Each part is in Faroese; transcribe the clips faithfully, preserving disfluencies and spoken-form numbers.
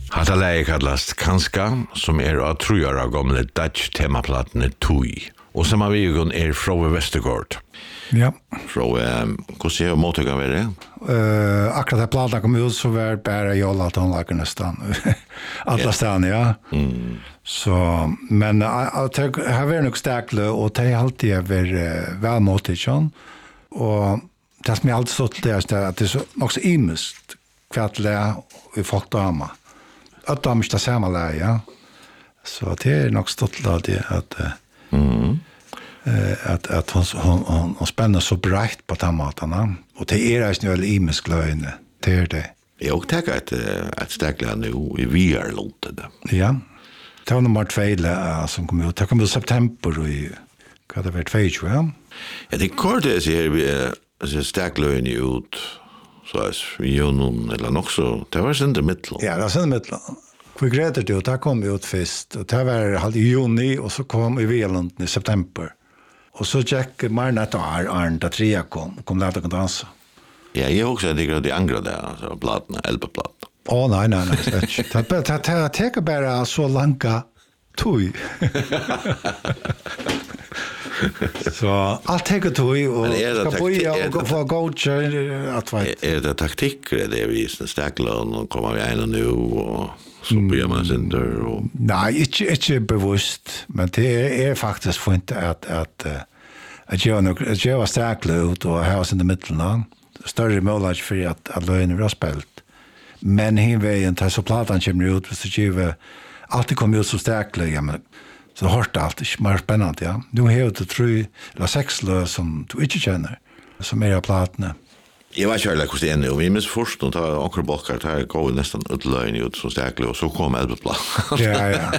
Hatta läge kallast Kanska, som är av trojara gamla Dutch temaplatene Tui. Och som har vi ju är Frode Westergaard. Ja. Frode, um, hur ser jag mottaga med det? Uh, akkurat här platan kom ut så var bara jag att hon lagar nästan. Alla yeah. stan, ja. Mm. Så, men jag har varit nog stäckle och det har alltid varit väl mottagen. Och det som jag alltid stått det är att det är så också imest kvartliga i folkdama. Att de inte samma läge, ja. Så det är nog stått det att mm. att att hon hon hon, hon spänner så brett på tomaterna och det är ju väl imest löjne. Det är det. Jag tar ett ett stäckla nu i V R-låten. Ja. Det var nummer två som kom ut. Det kom ut i september i vad det var två, ja. Ja, det kortet ser vi så stäcklöjne ut. Så är vi ju någon eller nog så det var sen det mittel. Ja, det var sen mittel. Vi gräter det och där kom vi ut först och det var halv i juni och så kom vi i Veland i september. Och så Jack Marnat och Arn där tre kom kom där att dansa. Ja, jag också det grad i angra där alltså plattorna elbeplatt. Åh nej nej nej. Det det det tar bara så långa tui. Så allt tar tui och ska börja och få coach att vet. Är det taktik det är vi stäcklar och kommer vi in nu och så börjar man sen där och nej, inte inte bevisst, men det är faktiskt fint att att att jag nog att jag var stäcklar ut och här i mitten större möjlighet för att att löna bra spelt. Men hin vägen tar så platan kommer ut så givet alltid kommer ut så stäcklar ja men så hårt allt är mer spännande ja. Du har ju tre eller sex lö som du inte känner som är plattorna. Jag var kärlek hos det ännu och vi minns först och tar onkel bockar tar går nästan ut lögn ut så stäcklar och så kom elbeplan. Ja ja.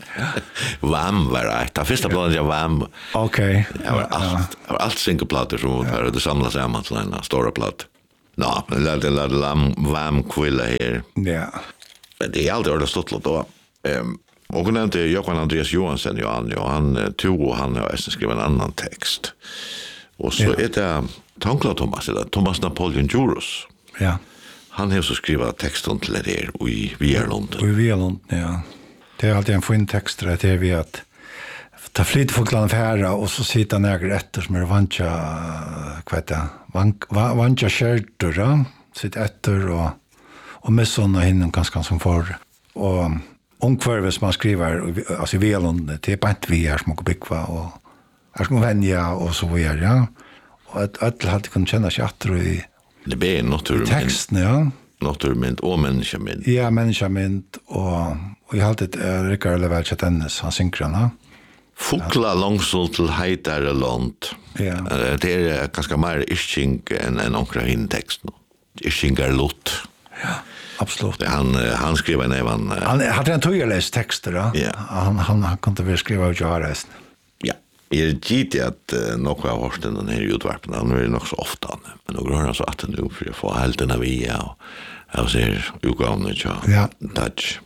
Vam var det. Det första planen jag vam. Okej. Det var allt var allt singelplattor som var det samlas samman till en stora platt. Nå, men det är det lam vam kvilla här. Ja. Men det är alltid ordet stått då. Ehm och hon nämnde Johan Andreas Johansson ju han och han tog och han har skrivit en annan text. Och så är det Tankla Thomas eller Thomas Napoleon Juros. Ja. Han har så skrivit texten till det i Vierlund. I Vierlund, ja. Det är alltid en fin text det är vi att ta flyt för klan färra och så sitta näger efter som är vantja kvätta vantja skärtor sitt efter och och med såna hinner ganska som för och omkvarves man skriver alltså i Vierlund det är bara inte vi är som och bikva och är som vänja och så vidare ja och att alla hade kunnat känna sig att i det blir naturligt texten ja naturligt och människamint ja människamint och och jag hade ett Rickard Levelchat Dennis han synkrona Fukla långsult till heitare land. Ja. Det är ganska mer isching än en onkra hintext. Ischingar lot. Ja, absolut. Han han skrev en även han hade en tojeläst texter då. Ja. Han han han kunde väl skriva ut Jares. Ja. Är det att några har hört den här utvarpen han är nog så ofta men några har så att nu för att få helt den via och jag ser utgåvan och ja. Dutch.